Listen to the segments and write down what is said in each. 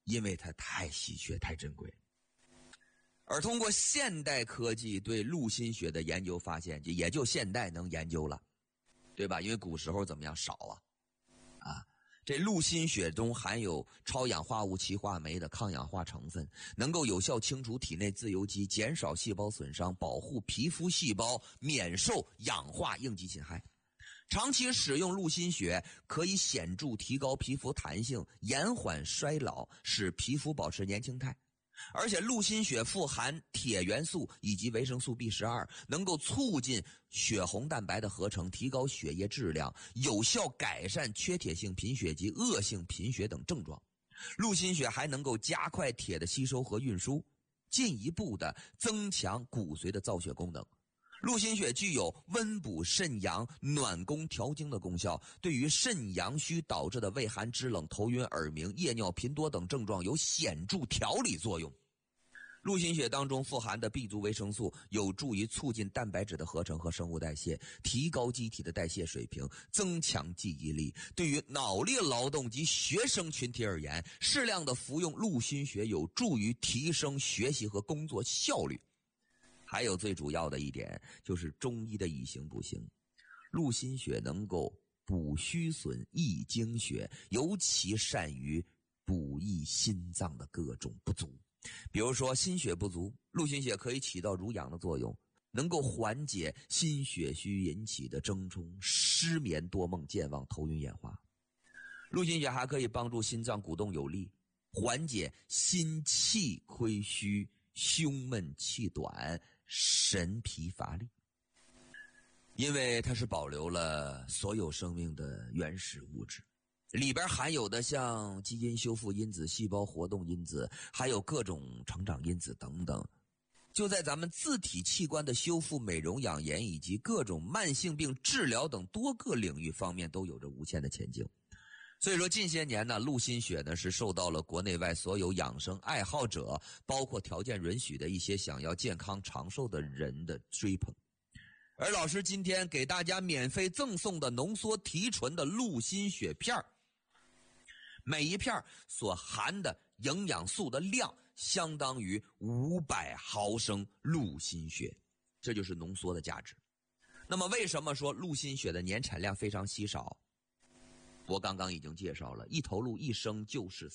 因为它太稀缺太珍贵。而通过现代科技对陆心血的研究发现，也就现代能研究了，对吧？因为古时候怎么样少啊，这陆心血中含有超氧化物歧化酶的抗氧化成分，能够有效清除体内自由基，减少细胞损伤，保护皮肤细胞免受氧化应激侵害。长期使用陆心血可以显著提高皮肤弹性，延缓衰老，使皮肤保持年轻态。而且陆心血富含铁元素以及维生素 B12， 能够促进血红蛋白的合成，提高血液质量，有效改善缺铁性贫血及恶性贫血等症状。陆心血还能够加快铁的吸收和运输，进一步的增强骨髓的造血功能。陆心血具有温补肾阳、暖宫调经的功效，对于肾阳虚导致的畏寒肢冷、头晕耳鸣、夜尿频多等症状有显著调理作用。陆心血当中富含的 B 族维生素有助于促进蛋白质的合成和生物代谢，提高机体的代谢水平，增强记忆力。对于脑力劳动及学生群体而言，适量的服用陆心血有助于提升学习和工作效率。还有最主要的一点就是中医的以形补形，陆心血能够补虚损、益精血，尤其善于补益心脏的各种不足。比如说心血不足，陆心血可以起到濡养的作用，能够缓解心血虚引起的怔忡、失眠、多梦、健忘、头晕眼花。陆心血还可以帮助心脏鼓动有力，缓解心气亏虚、胸闷气短、神疲乏力。因为它是保留了所有生命的原始物质，里边含有的像基因修复因子、细胞活动因子，还有各种成长因子等等，就在咱们自体器官的修复、美容养颜以及各种慢性病治疗等多个领域方面都有着无限的前景。所以说近些年呢，陆心血呢是受到了国内外所有养生爱好者，包括条件允许的一些想要健康长寿的人的追捧。而老师今天给大家免费赠送的浓缩提纯的陆心血片，每一片所含的营养素的量相当于500毫升陆心血，这就是浓缩的价值。那么为什么说陆心血的年产量非常稀少？我刚刚已经介绍了，一头鹿一升就是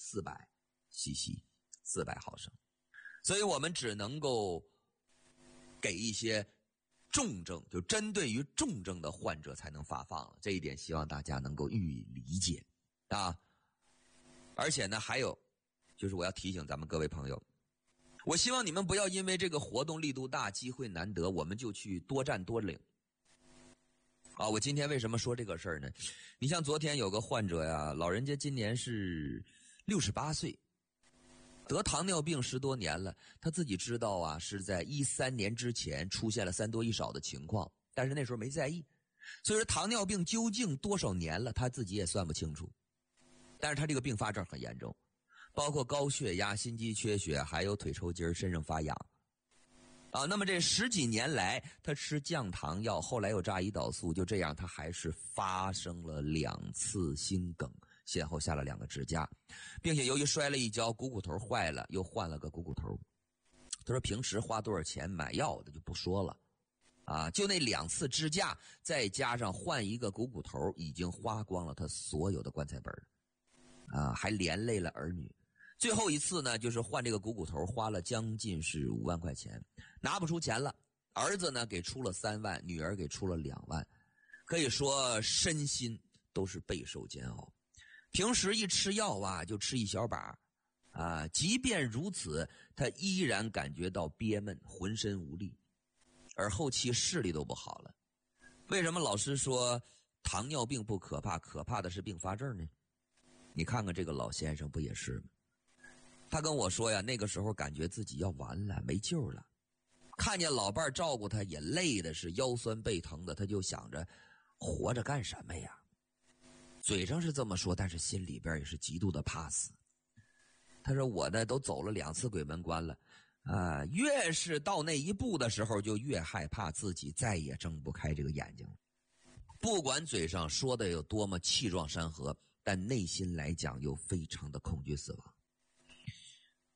400cc，400毫升，所以我们只能够给一些重症，就针对于重症的患者才能发放了，这一点希望大家能够予以理解啊。而且呢，还有就是我要提醒咱们各位朋友，我希望你们不要因为这个活动力度大、机会难得，我们就去多占多领。我今天为什么说这个事儿呢？你像昨天有个患者呀，老人家今年是68岁，得糖尿病10多年了，他自己知道啊，是在13年之前出现了3多1少的情况，但是那时候没在意。所以说糖尿病究竟多少年了，他自己也算不清楚。但是他这个并发症很严重，包括高血压、心肌缺血，还有腿抽筋、身上发痒。那么这10几年来，他吃降糖药，后来又扎胰岛素，就这样他还是发生了2次心梗，先后下了2个支架，并且由于摔了一跤，股骨头坏了，又换了个股骨头。他说平时花多少钱买药的就不说了，就那2次支架，再加上换一个股骨头，已经花光了他所有的棺材本，还连累了儿女。最后一次呢，就是换这个股骨头，花了将近是5万块钱，拿不出钱了。儿子呢给出了3万，女儿给出了2万，可以说身心都是备受煎熬。平时一吃药就吃一小把，即便如此，他依然感觉到憋闷，浑身无力，而后期视力都不好了。为什么老师说糖尿病不可怕，可怕的是并发症呢？你看看这个老先生不也是吗？他跟我说呀，那个时候感觉自己要完了，没救了。看见老伴照顾他也累的是腰酸背疼的，他就想着活着干什么呀？嘴上是这么说，但是心里边也是极度的怕死。他说我呢都走了2次鬼门关了，越是到那一步的时候，就越害怕自己再也睁不开这个眼睛。不管嘴上说的有多么气壮山河，但内心来讲又非常的恐惧死亡。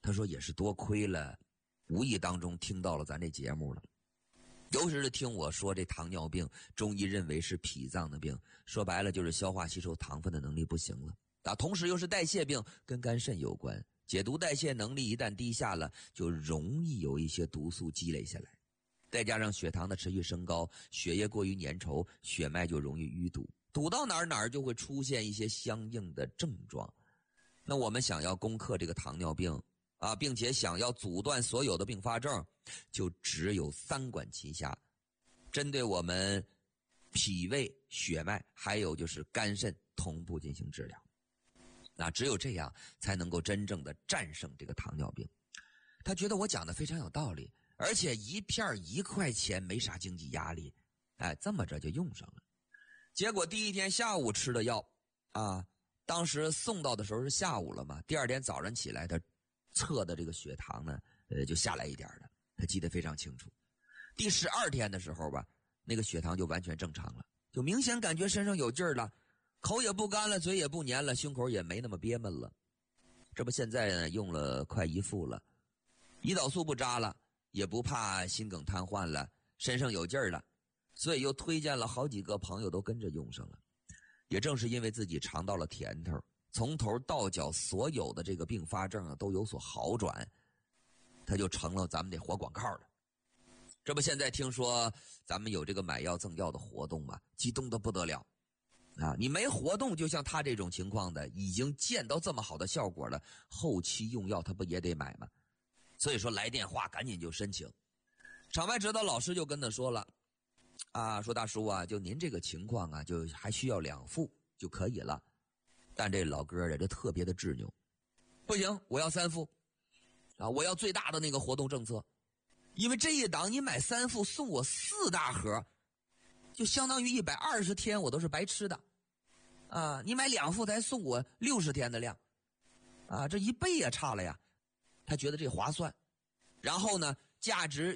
他说也是多亏了，无意当中听到了咱这节目了。尤其是听我说这糖尿病，中医认为是脾脏的病，说白了就是消化吸收糖分的能力不行了啊。同时又是代谢病，跟肝肾有关，解毒代谢能力一旦低下了，就容易有一些毒素积累下来。再加上血糖的持续升高，血液过于粘稠，血脉就容易淤堵，堵到哪儿就会出现一些相应的症状。那我们想要攻克这个糖尿病啊，并且想要阻断所有的并发症，就只有三管齐下，针对我们脾胃、血脉，还有就是肝肾同步进行治疗。那只有这样才能够真正的战胜这个糖尿病。他觉得我讲的非常有道理，而且一片1块钱，没啥经济压力，哎，这么着就用上了。结果第一天下午吃的药啊，当时送到的时候是下午了嘛，第二天早上起来他测的这个血糖呢，就下来一点了，他记得非常清楚。第12天的时候吧，那个血糖就完全正常了，就明显感觉身上有劲儿了，口也不干了，嘴也不黏了，胸口也没那么憋闷了。这不现在呢用了快1副了，胰岛素不扎了，也不怕心梗瘫痪了，身上有劲儿了，所以又推荐了好几个朋友都跟着用上了。也正是因为自己尝到了甜头，从头到脚所有的这个并发症都有所好转，他就成了咱们这活广告了。这不现在听说咱们有这个买药赠药的活动嘛，激动得不得了啊！你没活动，就像他这种情况的，已经见到这么好的效果了，后期用药他不也得买吗？所以说来电话赶紧就申请。场外指导老师就跟他说了啊，说大叔啊，就您这个情况啊，就还需要2副就可以了。但这老哥啊，这特别的执拗，不行，我要3副啊！我要最大的那个活动政策，因为这一档你买3副送我4大盒，就相当于120天我都是白吃的啊！你买2副才送我60天的量啊，这1倍也差了呀！他觉得这划算，然后呢，价值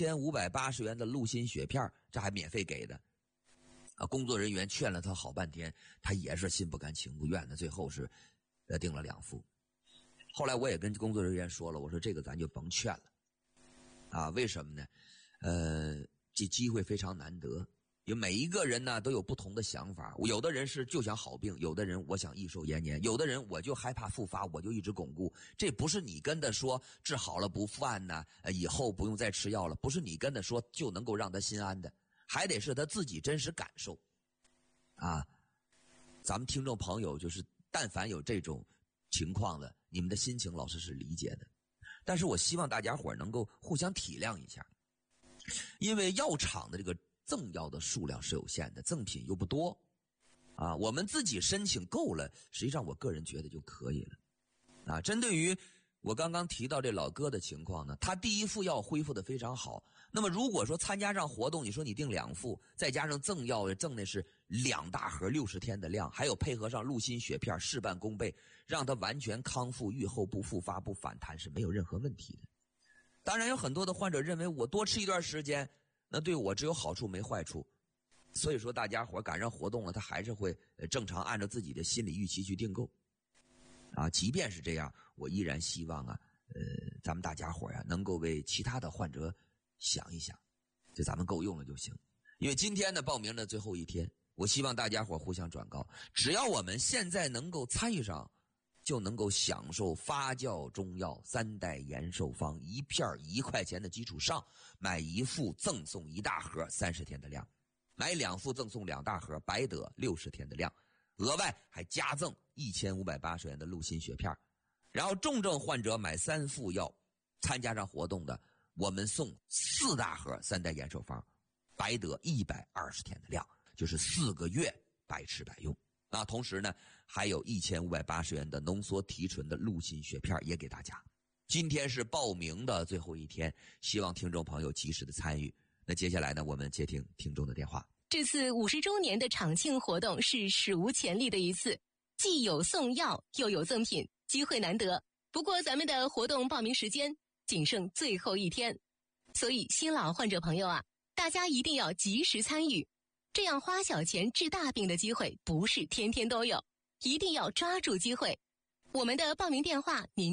1580元的陆心血片，这还免费给的啊！工作人员劝了他好半天，他也是心不甘情不愿的，最后是订了2副。后来我也跟工作人员说了，我说这个咱就甭劝了啊！为什么呢？这机会非常难得，有每一个人呢都有不同的想法，有的人是就想好病，有的人我想益寿延年，有的人我就害怕复发，我就一直巩固。这不是你跟他说治好了不犯呢，以后不用再吃药了，不是你跟他说就能够让他心安的，还得是他自己真实感受啊！咱们听众朋友就是但凡有这种情况的，你们的心情老师是理解的，但是我希望大家伙能够互相体谅一下，因为药厂的这个赠药的数量是有限的，赠品又不多啊，我们自己申请够了，实际上我个人觉得就可以了啊。针对于我刚刚提到这老哥的情况呢，他第1副药恢复的非常好，那么如果说参加上活动，你说你订2副，再加上赠药赠的是2大盒60天的量，还有配合上陆心血片事半功倍，让他完全康复愈后不复发不反弹，是没有任何问题的。当然有很多的患者认为我多吃一段时间，那对我只有好处没坏处，所以说大家伙赶上活动了，他还是会正常按照自己的心理预期去订购啊。即便是这样，我依然希望啊，咱们大家伙呀能够为其他的患者想一想，就咱们够用了就行。因为今天呢报名的最后一天，我希望大家伙互相转告，只要我们现在能够参与上，就能够享受发酵中药3代延寿方，1片1块钱的基础上，买1副赠送1大盒30天的量，买2副赠送2大盒，白得60天的量，额外还加赠1580元的陆心血片。然后重症患者买3副药，参加上活动的，我们送4大盒3代延寿方，白得120天的量，就是4个月白吃白用。那同时呢，还有1580元的浓缩提纯的陆心血片也给大家。今天是报名的最后一天，希望听众朋友及时的参与。那接下来呢，我们接听听众的电话。 这次50周年的厂庆活动是史无前例的一次，既有送药又有赠品，机会难得。不过咱们的活动报名时间仅剩最后一天，所以新老患者朋友啊，大家一定要及时参与。这样花小钱治大病的机会不是天天都有，一定要抓住机会。我们的报名电话您